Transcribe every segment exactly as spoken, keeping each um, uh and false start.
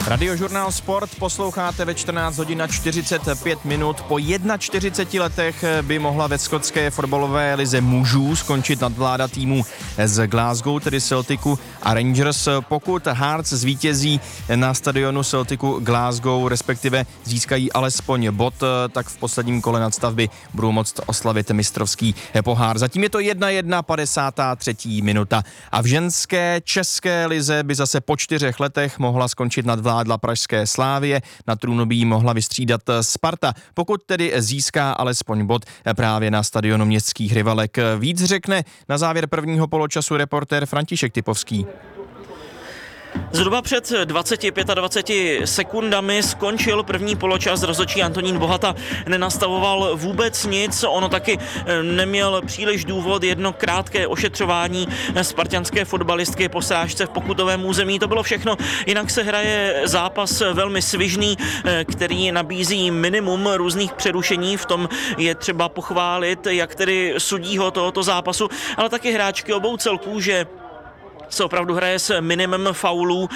Radiožurnál Sport posloucháte ve čtrnáct hodin a čtyřicet pět minut. Po čtyřiceti jedné letech by mohla ve skotské fotbalové lize mužů skončit nadvláda týmů z Glasgow, tedy Celticu a Rangers. Pokud Hearts zvítězí na stadionu Celticu Glasgow, respektive získají alespoň bod, tak v posledním kole nadstavby budou moct oslavit mistrovský pohár. Zatím je to jedna jedna, padesátá třetí minuta. A v ženské české lize by zase po čtyřech letech mohla skončit nadvláda pražské Slávie. Na trůnu by jí mohla vystřídat Sparta, pokud tedy získá alespoň bod právě na stadionu městských rivalek. Víc řekne na závěr prvního poločasu reportér František Typovský. Zhruba před dvaceti pěti sekundami skončil první poločas. Rozhodčí Antonín Bohata nenastavoval vůbec nic. Ono taky neměl příliš důvod. Jedno krátké ošetřování spartanské fotbalistky po srážce v pokutovém území. To bylo všechno. Jinak se hraje zápas velmi svižný, který nabízí minimum různých přerušení. V tom je třeba pochválit jak tedy sudího tohoto zápasu, ale taky hráčky obou celků, že se opravdu hraje s minimem faulů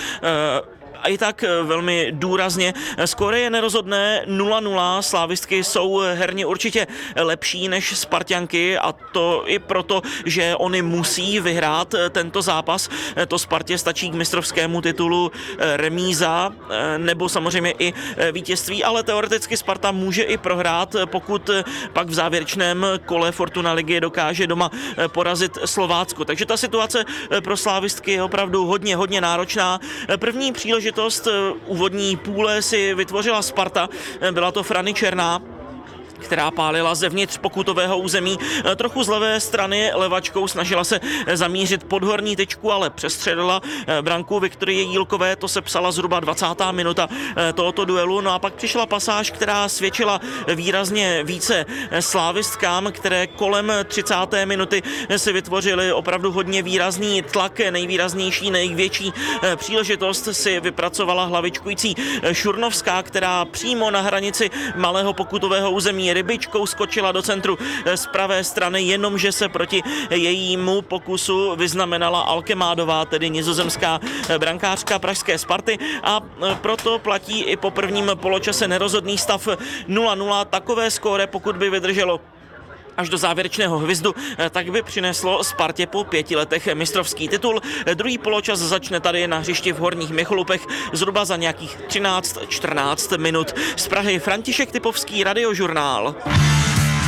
a i tak velmi důrazně. Skóre je nerozhodné nula nula, slávistky jsou herně určitě lepší než Spartanky a to i proto, že oni musí vyhrát tento zápas. To Spartě stačí k mistrovskému titulu remíza nebo samozřejmě i vítězství, ale teoreticky Sparta může i prohrát, pokud pak v závěrečném kole Fortuna ligy dokáže doma porazit Slovácko. Takže ta situace pro slávistky je opravdu hodně, hodně náročná. První příležitost úvodní půle si vytvořila Sparta, byla to Frany Černá, která pálila zevnitř pokutového území. Trochu z levé strany levačkou snažila se zamířit pod horní tyčku, ale přestřelila branku Viktorie Jílkové, to se psala zhruba dvacátá minuta tohoto duelu. No a pak přišla pasáž, která svědčila výrazně více slávistkám, které kolem třicáté minuty si vytvořili opravdu hodně výrazný tlak. Nejvýraznější, největší příležitost si vypracovala hlavičkující Šurnovská, která přímo na hranici malého pokutového území rybičkou skočila do centru z pravé strany, jenomže se proti jejímu pokusu vyznamenala Alkemádová, tedy nizozemská brankářka pražské Sparty, a proto platí i po prvním poločase nerozhodný stav nula nula. Takové skóre, pokud by vydrželo až do závěrečného hvizdu, tak by přineslo Spartě po pěti letech mistrovský titul. Druhý poločas začne tady na hřišti v Horních Měcholupech zhruba za nějakých třináct čtrnáct minut. Z Prahy František Typovský, Radiožurnál.